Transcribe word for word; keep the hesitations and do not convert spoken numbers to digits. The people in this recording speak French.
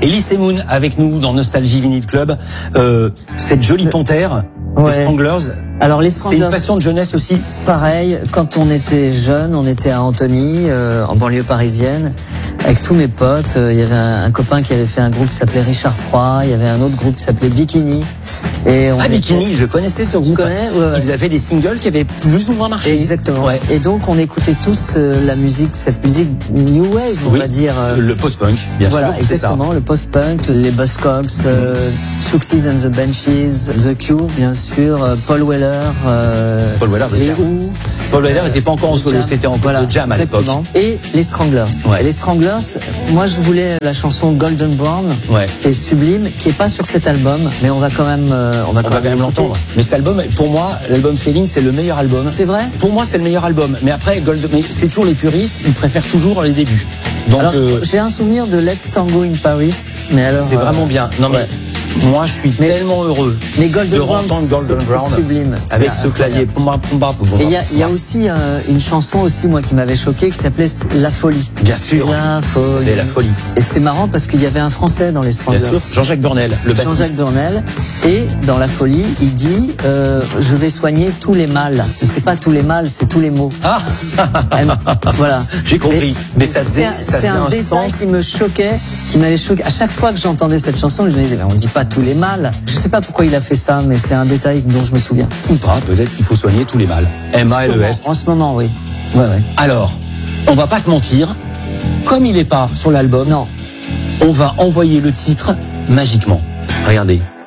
Elise Moon avec nous dans Nostalgie Vinyl Club. Euh, cette jolie panthère, Ouais. les Stranglers. Alors les C'est Stranglers, une passion de jeunesse aussi. pareil, quand on était jeune, on était à Antony, euh, en banlieue parisienne, avec tous mes potes. Il euh, y avait un, un copain qui avait fait un groupe qui s'appelait Richard trois, il y avait un autre groupe qui s'appelait Bikini. Et on Ah, était... Bikini, je connaissais ce groupe. connais Ouais, ouais. Ils avaient des singles qui avaient plus ou moins marché. Exactement. Ouais. Et donc on écoutait tous euh, la musique, cette musique new wave, on Oui. va dire. euh, Le post-punk, bien Voilà, sûr. c'est exactement, le post-punk, les Buzzcocks, euh, Suxies and the Benchies, The Cure, bien sûr, euh, Paul Weller, euh, Paul Weller, les déjà. Who. Paul Weller n'était pas encore en The solo, Jam. c'était encore Voilà, le Jam à l'époque. exactement. Et les Stranglers. Ouais. Et les Stranglers, moi je voulais la chanson Golden Brown, Ouais. qui est sublime, qui est pas sur cet album, mais on va quand même, euh, on va On quand va quand même l'écouter. l'entendre. Mais cet album, pour moi, l'album Feeling, c'est le meilleur album. C'est vrai? Pour moi, c'est le meilleur album. Mais après, Gold, mais c'est toujours les puristes, ils préfèrent toujours les débuts. Donc, Alors euh, j'ai un souvenir de Let's Tango in Paris, mais alors. c'est euh, vraiment bien. Non, mais ouais. moi, je suis Mais- tellement heureux Mais Golden de Brown, entendre Golden c'est- Brown c'est sublime. C'est avec ce incroyable. clavier. Pumba, pumba, pumba. Et il y a, il y a aussi euh, une chanson aussi moi qui m'avait choqué qui s'appelait La Folie. Bien sûr. La Folie. C'était la folie. Et c'est marrant parce qu'il y avait un Français dans les Bien Stranglers. sûr. Jean-Jacques Dornel, le bassiste. Jean-Jacques Dornel. Et dans La Folie, il dit euh, je vais soigner tous les mâles. Mais c'est pas tous les mâles, c'est tous les mots. Ah, Elle- voilà. j'ai compris. Mais ça faisait, c'est un, ça c'est faisait un, un détail sens. qui me choquait, qui m'avait choqué. À chaque fois que j'entendais cette chanson, je me disais mais on dit pas tous les mâles. Je sais pas pourquoi il a fait ça, mais c'est un détail dont je me souviens. Ou pas, peut-être qu'il faut soigner tous les mâles. M A L E S. En ce moment, oui. Ouais, ouais. Alors, on va pas se mentir, comme il est pas sur l'album, Non. on va envoyer le titre magiquement. Regardez.